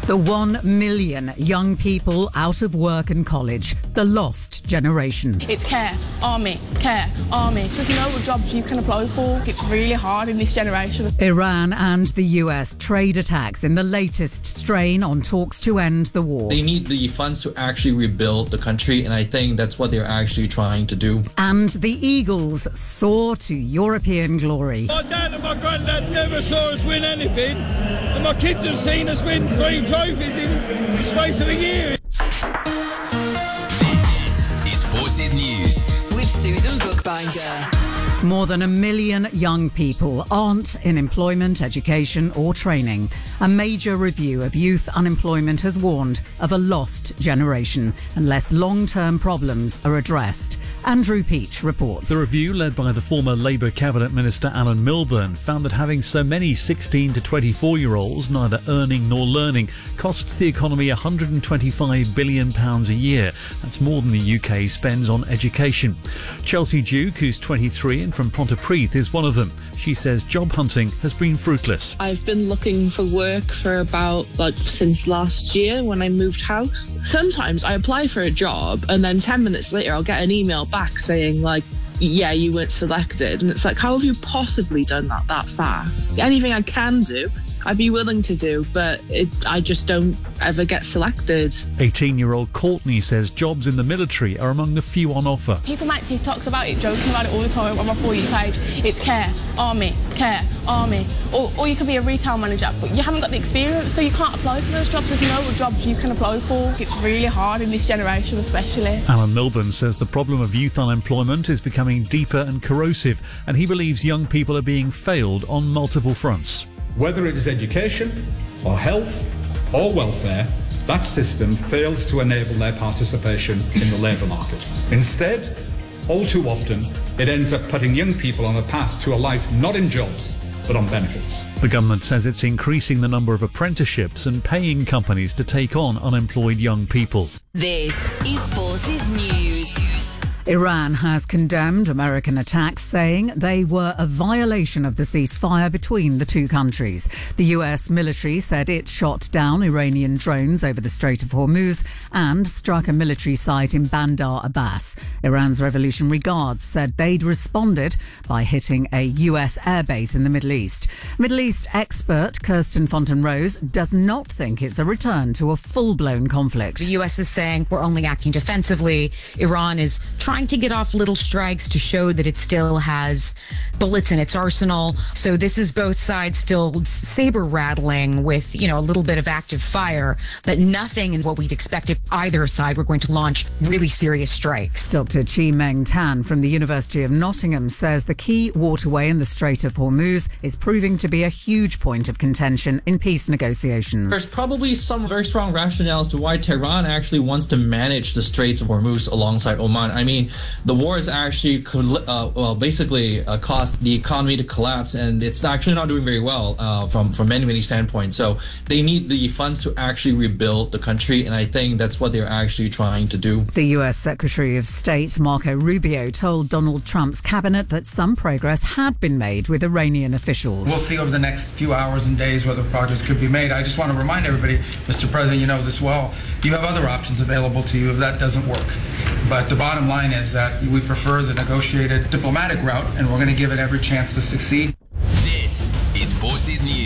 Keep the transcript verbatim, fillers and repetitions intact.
The one million young people out of work and college, the lost generation. It's care, army, care, army. There's no jobs you can apply for. It's really hard in this generation. Iran and the U S trade attacks in the latest strain on talks to end the war. They need the funds to actually rebuild the country, and I think that's what they're actually trying to do. And the Eagles soar to European glory. My dad and my granddad never saw us win anything, and my kids have seen us win three trophies in the space of a year. This is Forces News with Susan Bookbinder. More than a million young people aren't in employment, education or training. A major review of youth unemployment has warned of a lost generation unless long-term problems are addressed. Andrew Peach reports. The review, led by the former Labour Cabinet Minister Alan Milburn, found that having so many sixteen to twenty-four-year-olds neither earning nor learning costs the economy one hundred twenty-five billion pounds a year. That's more than the U K spends on education. Chelsea Duke, who's twenty-three and from Pontypridd, is one of them. She says job hunting has been fruitless. I've been looking for work for about, like, since last year when I moved house. Sometimes I apply for a job and then ten minutes later I'll get an email back saying, like, yeah, you weren't selected. And it's like, how have you possibly done that that fast? Anything I can do, I'd be willing to do, but it, I just don't ever get selected. eighteen-year-old Courtney says jobs in the military are among the few on offer. People make TikToks about it, joking about it all the time on my For You page. It's care, army, care, army. Or, or you could be a retail manager, but you haven't got the experience, so you can't apply for those jobs. There's no jobs you can apply for. It's really hard in this generation especially. Alan Milburn says the problem of youth unemployment is becoming deeper and corrosive, and he believes young people are being failed on multiple fronts. Whether it is education or health or welfare, that system fails to enable their participation in the labour market. Instead, all too often, it ends up putting young people on a path to a life not in jobs, but on benefits. The government says it's increasing the number of apprenticeships and paying companies to take on unemployed young people. This is Forces News. Iran has condemned American attacks, saying they were a violation of the ceasefire between the two countries. The U S military said it shot down Iranian drones over the Strait of Hormuz and struck a military site in Bandar Abbas. Iran's Revolutionary Guards said they'd responded by hitting a U S airbase in the Middle East. Middle East expert Kirsten Fontaine-Rose does not think it's a return to a full-blown conflict. The U S is saying we're only acting defensively. Iran is trying to get off little strikes to show that it still has bullets in its arsenal. So this is both sides still saber rattling with, you know, a little bit of active fire, but nothing in what we'd expect if either side were going to launch really serious strikes. Doctor Chi Meng Tan from the University of Nottingham says the key waterway in the Strait of Hormuz is proving to be a huge point of contention in peace negotiations. There's probably some very strong rationale as to why Tehran actually wants to manage the Straits of Hormuz alongside Oman. I mean, the war has actually, uh, well, basically uh, caused the economy to collapse, and it's actually not doing very well uh, from, from many, many standpoints. So they need the funds to actually rebuild the country, and I think that's what they're actually trying to do. The U S Secretary of State, Marco Rubio, told Donald Trump's cabinet that some progress had been made with Iranian officials. We'll see over the next few hours and days whether progress could be made. I just want to remind everybody, Mister President, you know this well, you have other options available to you if that doesn't work. But the bottom line is that we prefer the negotiated diplomatic route, and we're going to give it every chance to succeed.